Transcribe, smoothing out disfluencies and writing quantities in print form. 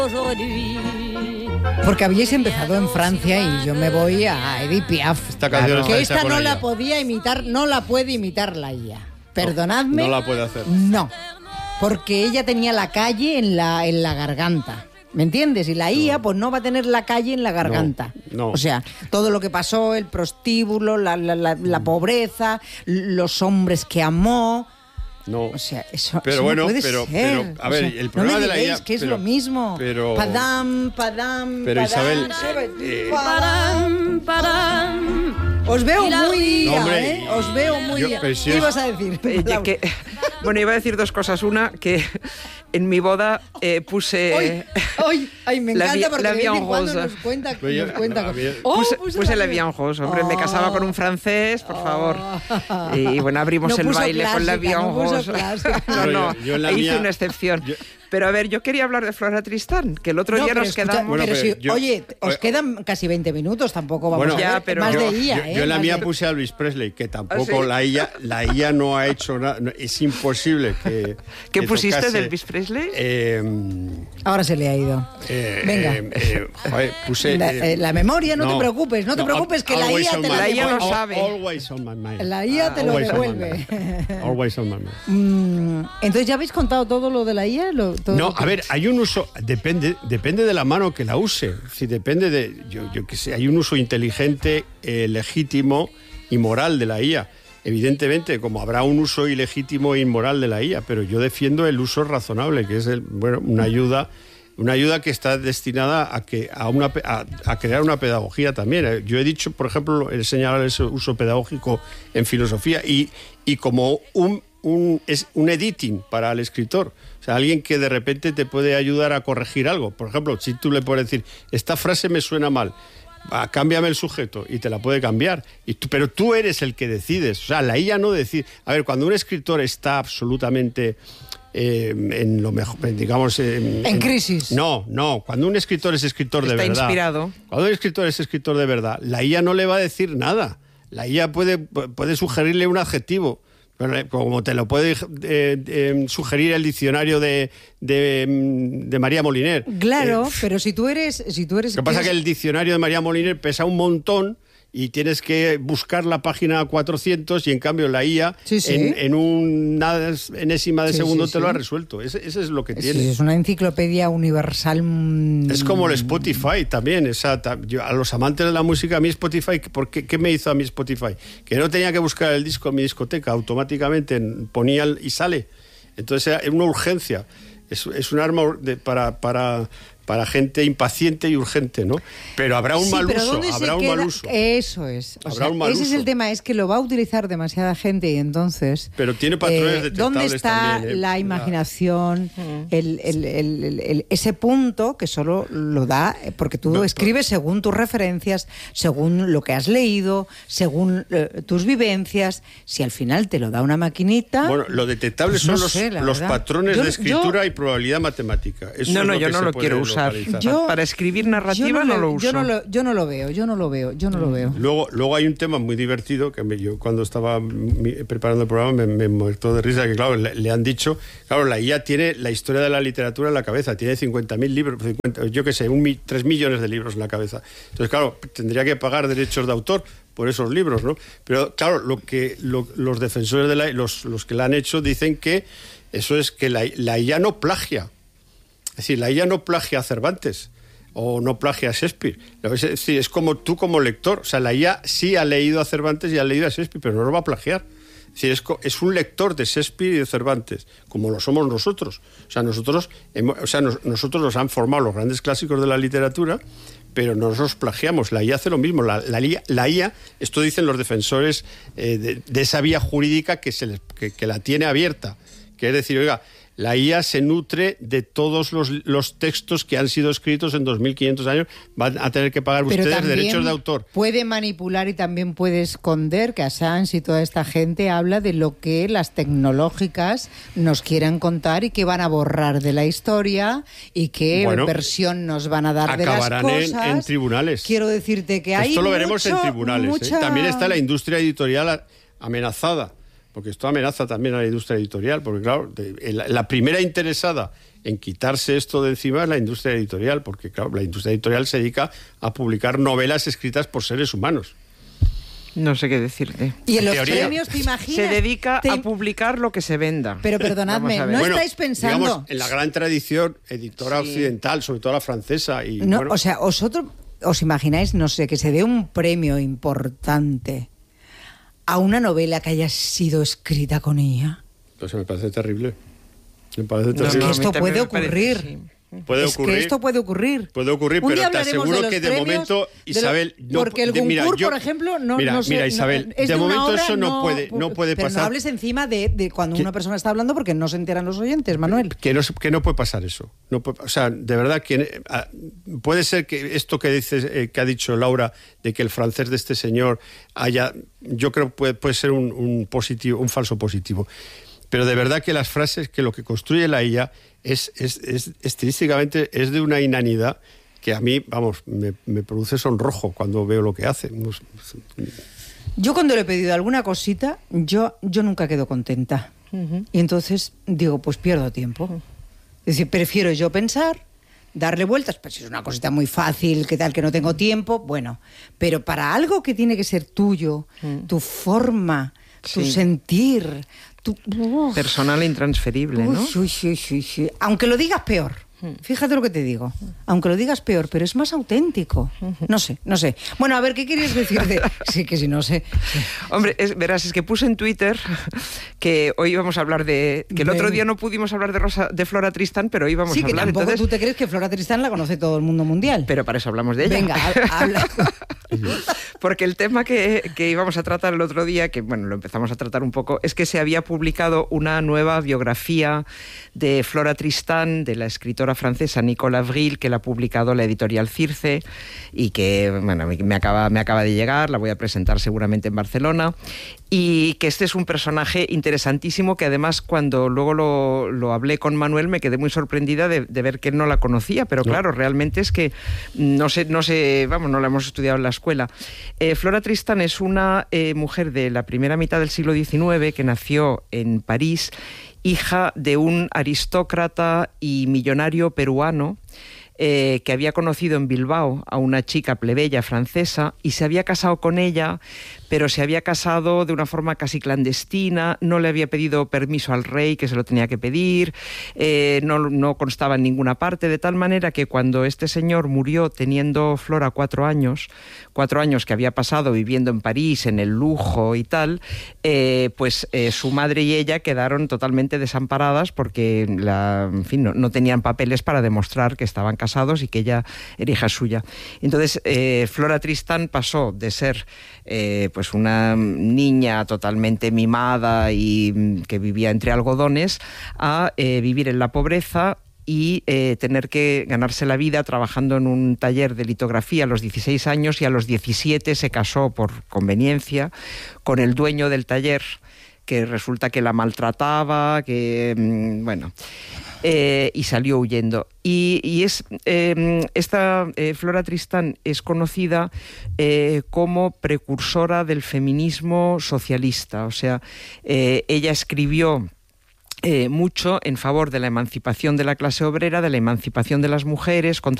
Porque habíais empezado en Francia y yo me voy a Edith Piaf. Esta canción está que hecha esta con no ella. la podía imitar, no la puede imitar la IA. Perdonadme. No la puede hacer. No, porque ella tenía la calle en la garganta. ¿Me entiendes? Y la IA pues no va a tener la calle en la garganta. No. O sea, todo lo que pasó, el prostíbulo, la pobreza, los hombres que amó. No. O sea, eso, pero eso bueno, no puede pero ser. a ver, O sea, el problema no me de la digáis IA que es pero, lo mismo. Pero Padam. Pero Isabel, Os veo muy No, IA, hombre, ¿eh? Os veo muy IA. pero si ¿Qué es- ibas a decir? Bueno, iba a decir dos cosas. Una, que en mi boda puse... Ay, me La encanta vie- porque la de vez vie en en cuando rose. nos cuenta. Pero yo- Nos cuenta a ver, Puse la vie en rose, hombre, me casaba con un francés, por favor. Y bueno, abrimos No el puso baile con la vie clásica, en no puso rose. clásica. No, Yo en la hice mía- una excepción. Pero a ver, yo quería hablar de Flora Tristán, que el otro No, día pero nos escucha, quedamos... Bueno, pero pero si, yo- oye, os quedan casi 20 minutos, tampoco vamos Bueno, a ver. ya, pero más yo- de IA, yo en la Más mía de- puse a Elvis Presley, que tampoco ¿Ah, sí? la IA no ha hecho nada. Es imposible que. ¿Qué que pusiste tocase, de Elvis Presley? Ahora se le ha ido. Venga. Joder, puse. La memoria, no te preocupes, no te preocupes, que la always IA on te my la La IA mind. lo devuelve. sabe. Always on my mind. La IA te lo Always on my devuelve. mind. Always on my mind. Entonces, ¿ya habéis contado todo lo de la IA? Todo No, lo que- a ver, hay un uso, depende de la mano que la use. Si depende de, yo que sé, hay un uso inteligente, legítimo y moral de la IA. Evidentemente, como habrá un uso ilegítimo e inmoral de la IA, pero yo defiendo el uso razonable, que es una ayuda que está destinada a crear una pedagogía también. Yo he dicho, por ejemplo, he señalado ese uso pedagógico en filosofía y como es un editing para el escritor. O sea, alguien que de repente te puede ayudar a corregir algo. Por ejemplo, si tú le puedes decir, esta frase me suena mal, cámbiame el sujeto, y te la puede cambiar. Pero tú eres el que decides. O sea, la IA no decide. A ver, cuando un escritor está absolutamente en lo mejor, digamos... En crisis. No. Cuando un escritor es escritor de Está verdad... inspirado. Cuando un escritor es escritor de verdad, la IA no le va a decir nada. La IA puede sugerirle un adjetivo, como te lo puede sugerir el diccionario de María Moliner. Claro, pero si tú eres... Lo que pasa es que el diccionario de María Moliner pesa un montón y tienes que buscar la página 400 y en cambio la IA Sí. en una enésima de Sí, segundo sí, te lo sí. ha resuelto. Ese es lo que tiene. Sí, es una enciclopedia universal. Es como el Spotify también. A los amantes de la música, a mí Spotify, ¿qué me hizo a mí Spotify? Que no tenía que buscar el disco en mi discoteca, automáticamente ponía y sale. Entonces era una urgencia. Es un arma para gente impaciente y urgente, ¿no? Pero habrá un mal pero uso, ¿dónde se habrá un queda? mal uso. Eso es. O Habrá sea, un mal ese es uso. el tema, es que lo va a utilizar demasiada gente y entonces... Pero tiene patrones detectables ¿dónde está también, la imaginación, ese punto que solo lo da, porque tú escribes según tus referencias, según lo que has leído, según tus vivencias? Si al final te lo da una maquinita... Bueno, lo detectable pues son no sé, la los verdad. patrones Yo- de escritura y probabilidad matemática. Eso No, es lo yo que no se lo puede quiero usar. localizar. Para escribir narrativa no lo uso. Yo no lo veo. Luego hay un tema muy divertido que yo cuando estaba preparando el programa me muerto de risa, que claro, le han dicho, claro, la IA tiene la historia de la literatura en la cabeza, tiene 50.000 libros, 3 millones de libros en la cabeza. Entonces, claro, tendría que pagar derechos de autor por esos libros, ¿no? Pero claro, los defensores de los que la han hecho dicen que eso es que la IA no plagia. Es decir, la IA no plagia a Cervantes o no plagia a Shakespeare. Es decir, es como tú como lector. O sea, la IA sí ha leído a Cervantes y ha leído a Shakespeare, pero no lo va a plagiar. Es decir, es un lector de Shakespeare y de Cervantes, como lo somos nosotros. O sea, nosotros nos han formado los grandes clásicos de la literatura, pero no nos plagiamos. La IA hace lo mismo. La IA, esto dicen los defensores de esa vía jurídica que la tiene abierta. Que es decir, oiga, la IA se nutre de todos los textos que han sido escritos en 2.500 años. Van a tener que pagar Pero ustedes también derechos de autor. puede manipular y también puede esconder, que Assange y toda esta gente habla de lo que las tecnológicas nos quieran contar y que van a borrar de la historia y qué versión nos van a dar de las Acabarán cosas. en tribunales. Quiero decirte que hay Esto lo veremos mucho, en tribunales. mucha... También está la industria editorial amenazada. porque esto amenaza también a la industria editorial, porque claro, la primera interesada en quitarse esto de encima es la industria editorial, porque claro, la industria editorial se dedica a publicar novelas escritas por seres humanos. No sé qué decirte. Y en los premios, ¿te imaginas? Se dedica a publicar lo que se venda. Pero perdonadme, ¿no estáis pensando? Digamos, en la gran tradición editora occidental, sobre todo la francesa. Y, no, o sea, ¿vosotros os imagináis, no sé, que se dé un premio importante a una novela que haya sido escrita con ella? Pues me parece terrible. Me parece terrible. Es que esto puede ocurrir. Puede ocurrir. Que esto puede ocurrir. Puede ocurrir, pero te aseguro que de momento, Isabel... Porque el Goncourt, por ejemplo, no sé... Mira, Isabel, de momento eso no puede pero pasar. No hables encima de cuando una persona está hablando porque no se enteran los oyentes, Manuel. Que no puede pasar eso. O sea, de verdad, puede ser que esto que dices, que ha dicho Laura, de que el francés de este señor haya... Yo creo que puede ser un falso positivo. Pero de verdad que las frases, que lo que construye la IA es estilísticamente es de una inanidad que a mí, vamos, me produce sonrojo cuando veo lo que hace. Yo cuando le he pedido alguna cosita, yo nunca quedo contenta. Y entonces digo, pues pierdo tiempo. Es decir, prefiero yo pensar, darle vueltas, pues si es una cosita muy fácil, que tal, que no tengo tiempo, bueno. Pero para algo que tiene que ser tuyo, tu forma, tu sentir... Personal e intransferible, ¿no? Sí. Aunque lo digas peor. Fíjate lo que te digo. Aunque lo digas peor, pero es más auténtico. No sé. Bueno, a ver, ¿qué querías decir de...? Sí, que si no sé. Hombre, verás, es que puse en Twitter que hoy íbamos a hablar de... Que el otro día no pudimos hablar de Flora Tristán, pero hoy vamos a hablar. Sí, que tampoco entonces... tú te crees que Flora Tristán la conoce todo el mundo mundial. Pero para eso hablamos de ella. Venga, habla. Porque el tema que íbamos a tratar el otro día, que bueno, lo empezamos a tratar un poco, es que se había publicado una nueva biografía de Flora Tristán, de la escritora francesa Nicole Avril, que la ha publicado la editorial Circe y que bueno, me acaba de llegar, la voy a presentar seguramente en Barcelona, y que este es un personaje interesantísimo que además cuando luego lo hablé con Manuel me quedé muy sorprendida de ver que él no la conocía, pero claro, realmente es que no sé, vamos, no la hemos estudiado en la escuela. Flora Tristán es una mujer de la primera mitad del siglo XIX que nació en París, hija de un aristócrata y millonario peruano que había conocido en Bilbao a una chica plebeya francesa y se había casado con ella, pero se había casado de una forma casi clandestina, no le había pedido permiso al rey, que se lo tenía que pedir, no constaba en ninguna parte, de tal manera que cuando este señor murió teniendo Flora 4 años que había pasado viviendo en París, en el lujo y tal, pues su madre y ella quedaron totalmente desamparadas porque en fin, no tenían papeles para demostrar que estaban casados y que ella era hija suya. Entonces, Flora Tristán pasó de ser pues una niña totalmente mimada y que vivía entre algodones a vivir en la pobreza y tener que ganarse la vida trabajando en un taller de litografía a los 16 años y a los 17 se casó por conveniencia con el dueño del taller, que resulta que la maltrataba, que bueno... y salió huyendo. Y esta Flora Tristán es conocida como precursora del feminismo socialista. O sea, ella escribió mucho en favor de la emancipación de la clase obrera, de la emancipación de las mujeres, contra